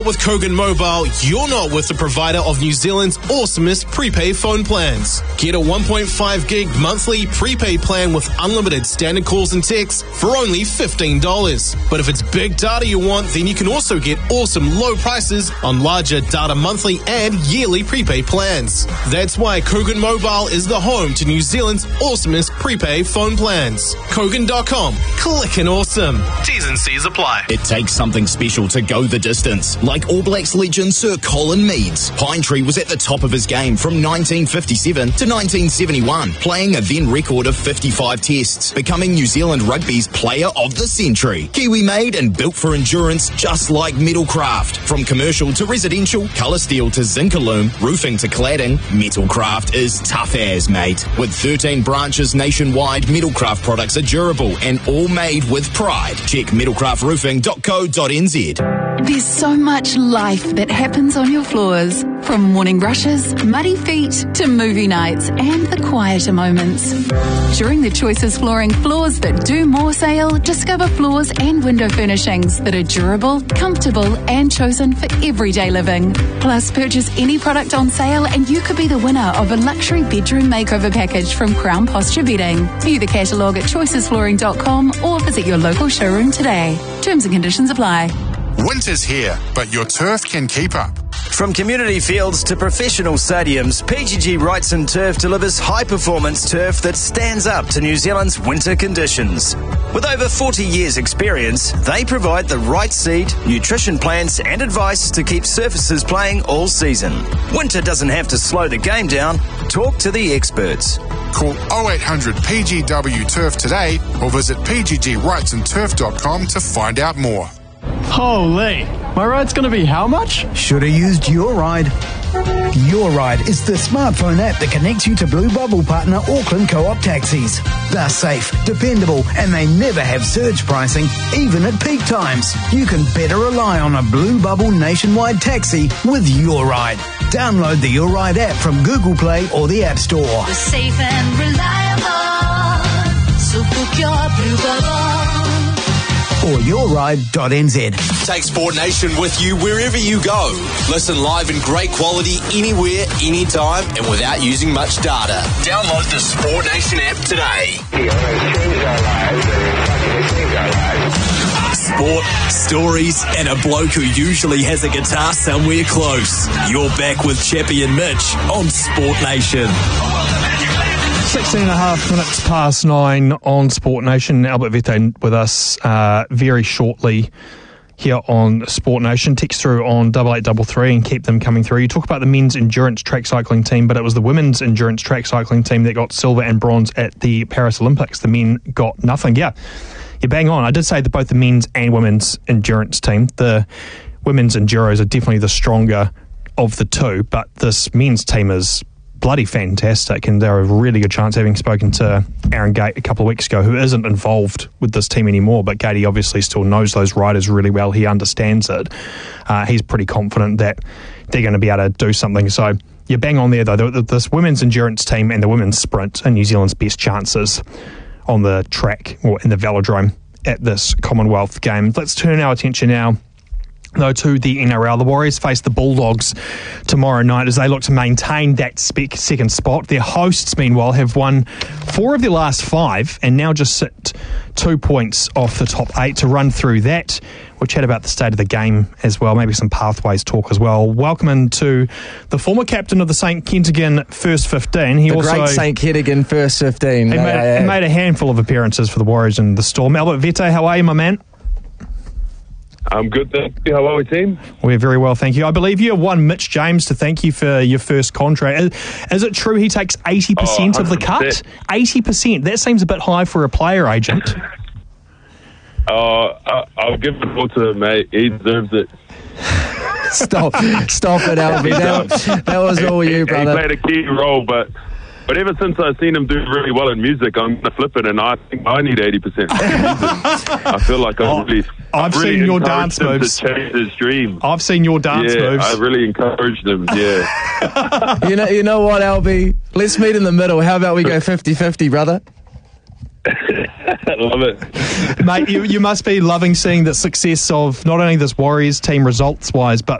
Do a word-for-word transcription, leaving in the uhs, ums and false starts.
With Kogan Mobile, you're not with the provider of New Zealand's awesomest prepaid phone plans. Get a one point five gig monthly prepaid plan with unlimited standard calls and texts for only fifteen dollars. But if it's big data you want, then you can also get awesome low prices on larger data monthly and yearly prepaid plans. That's why Kogan Mobile is the home to New Zealand's awesomest prepaid phone plans. Kogan dot com. Clickin' awesome. T's and C's apply. It takes something special to go the distance. Like All Blacks legend Sir Colin Meads, Pinetree was at the top of his game from nineteen fifty-seven to nineteen seventy-one, playing a then record of fifty-five tests, becoming New Zealand Rugby's Player of the Century. Kiwi-made and built for endurance, just like Metalcraft. From commercial to residential, colour steel to zinc aluminum, roofing to cladding, Metalcraft is tough as, mate. With thirteen branches nationwide, Metalcraft products are durable and all made with pride. Check metalcraft roofing dot co dot n z. There's so much life that happens on your floors. From morning rushes, muddy feet, to movie nights and the quieter moments. During the Choices Flooring Floors That Do More sale, discover floors and window furnishings that are durable, comfortable and chosen for everyday living. Plus, purchase any product on sale and you could be the winner of a luxury bedroom makeover package from Crown Posture Bedding. View the catalogue at choices flooring dot com or visit your local showroom today. Terms and conditions apply. Winter's here, but your turf can keep up. From community fields to professional stadiums, P G G Wrights and Turf delivers high-performance turf that stands up to New Zealand's winter conditions. With over forty years' experience, they provide the right seed, nutrition plans and advice to keep surfaces playing all season. Winter doesn't have to slow the game down. Talk to the experts. Call oh eight hundred P G W Turf today or visit p g g wrights and turf dot com to find out more. Holy, my ride's going to be how much? Should have used Your Ride. Your Ride is the smartphone app that connects you to Blue Bubble partner Auckland Co-op taxis. They're safe, dependable, and they never have surge pricing, even at peak times. You can better rely on a Blue Bubble nationwide taxi with Your Ride. Download the Your Ride app from Google Play or the App Store. We're safe and reliable, so book your Blue Bubble. Or your ride dot n z. Take Sport Nation with you wherever you go. Listen live in great quality anywhere, anytime, and without using much data. Download the Sport Nation app today. Sport, stories, and a bloke who usually has a guitar somewhere close. You're back with Chappie and Mitch on Sport Nation. sixteen and a half minutes past nine on Sport Nation. Albert Vete with us uh, very shortly here on Sport Nation. Text through on double eight double three and keep them coming through. You talk about the men's endurance track cycling team, but it was the women's endurance track cycling team that got silver and bronze at the Paris Olympics. The men got nothing. Yeah, you're bang on. I did say that both the men's and women's endurance team, the women's enduros are definitely the stronger of the two, but this men's team is bloody fantastic, and they're a really good chance, having spoken to Aaron Gate a couple of weeks ago, who isn't involved with this team anymore, but Gatey obviously still knows those riders really well. He understands it. Uh, he's pretty confident that they're going to be able to do something. So you're bang on there, though. This women's endurance team and the women's sprint are New Zealand's best chances on the track or in the velodrome at this Commonwealth game. Let's turn our attention now though to the N R L. The Warriors face the Bulldogs tomorrow night as they look to maintain that spec second spot. Their hosts, meanwhile, have won four of their last five and now just sit two points off the top eight. To run through that, we'll chat about the state of the game as well, maybe some pathways talk as well. Welcome into the former captain of the Saint Kentigern First fifteen. He the also great Saint Kentigern First fifteen. He no, made, yeah, yeah. made a handful of appearances for the Warriors and the Storm. Albert Vete, how are you, my man? I'm good, thank you. How are we, team? We're very well, thank you. I believe you have one Mitch James to thank you for your first contract. Is, is it true he takes eighty percent oh, of the cut? eighty percent? That seems a bit high for a player agent. Uh, I, I'll give it all to him, mate. He deserves it. Stop, stop it, Albie. That, that was all you, brother. He played a key role, but but ever since I've seen him do really well in music, I'm going to flip it, and I think I need eighty percent. I feel like I've oh, really, I've really seen your dance him moves. to change his dream. I've seen your dance yeah, moves. I really encouraged him. Yeah. you know, you know what, Albie? Let's meet in the middle. How about we go fifty-fifty, brother? Love it. Mate, you, you must be loving seeing the success of not only this Warriors team results-wise, but